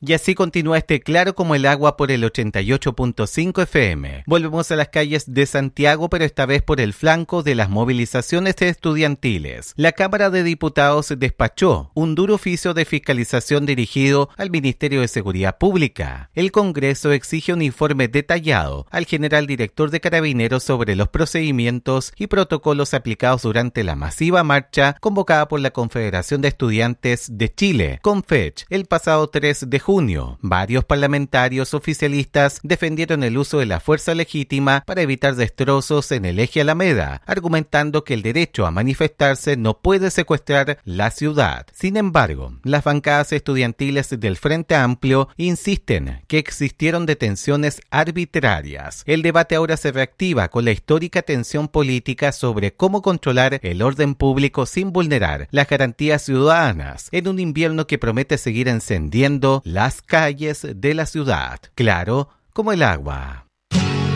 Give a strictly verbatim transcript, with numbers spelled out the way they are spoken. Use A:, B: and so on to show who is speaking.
A: Y así continúa este Claro como el agua por el ochenta y ocho punto cinco F M. Volvemos a las calles de Santiago, pero esta vez por el flanco de las movilizaciones estudiantiles. La Cámara de Diputados despachó un duro oficio de fiscalización dirigido al Ministerio de Seguridad Pública. El Congreso exige un informe detallado al general director de Carabineros sobre los procedimientos y protocolos aplicados durante la masiva marcha convocada por la Confederación de Estudiantes de Chile, CONFECH, el pasado tres de junio. Junio, varios parlamentarios oficialistas defendieron el uso de la fuerza legítima para evitar destrozos en el eje Alameda, argumentando que el derecho a manifestarse no puede secuestrar la ciudad. Sin embargo, las bancadas estudiantiles del Frente Amplio insisten que existieron detenciones arbitrarias. El debate ahora se reactiva con la histórica tensión política sobre cómo controlar el orden público sin vulnerar las garantías ciudadanas en un invierno que promete seguir encendiendo la las calles de la ciudad, claro como el agua.